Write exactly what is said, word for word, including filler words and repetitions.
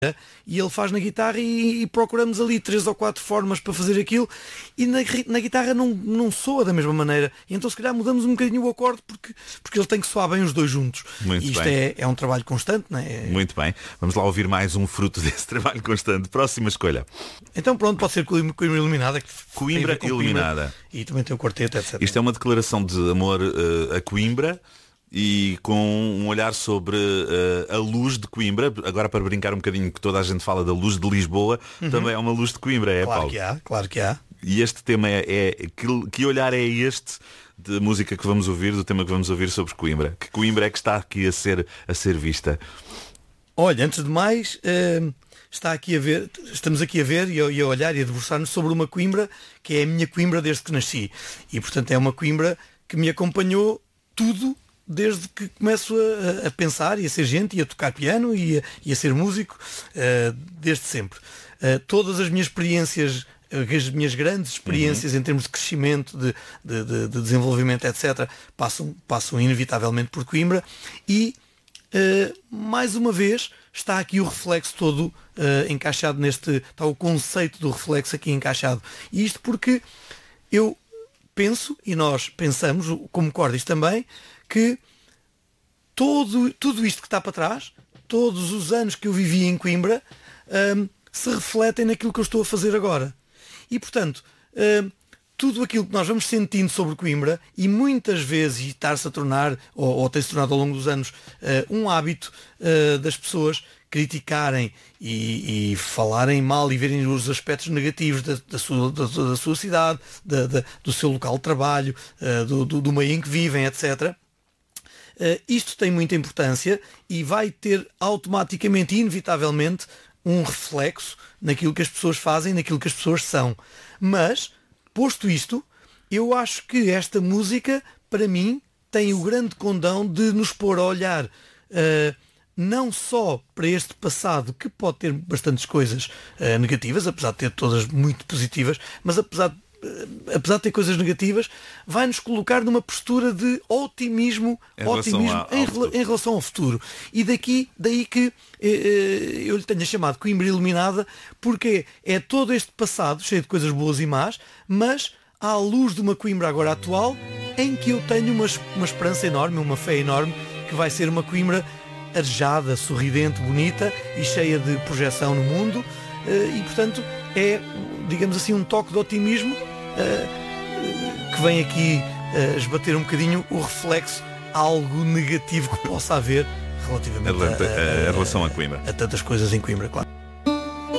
e ele faz na guitarra e, e procuramos ali três ou quatro formas para fazer aquilo e na, na guitarra não, não soa da mesma maneira, e então se calhar mudamos um bocadinho o acorde porque, porque ele tem que soar bem os dois juntos. Muito e isto bem. é, é um trabalho constante, não é? Muito bem, vamos lá ouvir mais um fruto desse trabalho constante. Próxima escolha. Então pronto, pode ser Coimbra, Coimbra Iluminada, que Coimbra com Iluminada. Coimbra, e também tem o quarteto, etcétera. Isto é uma declaração de amor uh, a Coimbra e com um olhar sobre uh, a luz de Coimbra. Agora, para brincar um bocadinho, que toda a gente fala da luz de Lisboa, uhum. também é uma luz de Coimbra, é, claro Paulo? que há, claro que há. E este tema é, é que, que olhar é este de música que vamos ouvir, do tema que vamos ouvir sobre Coimbra? Que Coimbra é que está aqui a ser, a ser vista? Olha, antes de mais, uh, está aqui a ver, estamos aqui a ver e a, e a olhar e a debruçar-nos sobre uma Coimbra que é a minha Coimbra desde que nasci. E, portanto, é uma Coimbra que me acompanhou tudo desde que começo a, a pensar e a ser gente e a tocar piano e a, e a ser músico, uh, desde sempre. Uh, todas as minhas experiências, as minhas grandes experiências uhum. em termos de crescimento, de, de, de, de desenvolvimento, etcétera, passam, passam inevitavelmente por Coimbra e, uh, mais uma vez, está aqui o reflexo todo uh, encaixado neste, está o conceito do reflexo aqui encaixado. E isto porque eu penso, e nós pensamos, como Cordis também, que todo, tudo isto que está para trás, todos os anos que eu vivi em Coimbra, um, se refletem naquilo que eu estou a fazer agora. E, portanto, um, tudo aquilo que nós vamos sentindo sobre Coimbra, e muitas vezes estar-se a tornar, ou, ou tem-se tornado ao longo dos anos, uh, um hábito uh, das pessoas criticarem e, e falarem mal e verem os aspectos negativos da, da, sua, da, da sua cidade, da, da, do seu local de trabalho, uh, do, do, do meio em que vivem, etcétera. Uh, isto tem muita importância e vai ter automaticamente e inevitavelmente um reflexo naquilo que as pessoas fazem, naquilo que as pessoas são. Mas, posto isto, eu acho que esta música, para mim, tem o grande condão de nos pôr a olhar uh, não só para este passado, que pode ter bastantes coisas uh, negativas, apesar de ter todas muito positivas, mas apesar de apesar de ter coisas negativas, vai-nos colocar numa postura de otimismo, em otimismo relação ao, em, ao em relação ao futuro. E daqui, daí que eh, eu lhe tenho chamado Coimbra Iluminada, porque é todo este passado cheio de coisas boas e más, mas à luz de uma Coimbra agora atual, em que eu tenho uma, uma esperança enorme, uma fé enorme, que vai ser uma Coimbra arejada, sorridente, bonita e cheia de projeção no mundo, eh, e portanto é, digamos assim, um toque de otimismo uh, que vem aqui uh, esbater um bocadinho o reflexo a algo negativo que possa haver relativamente a, a, a, a, a relação a Coimbra. A tantas coisas em Coimbra, claro.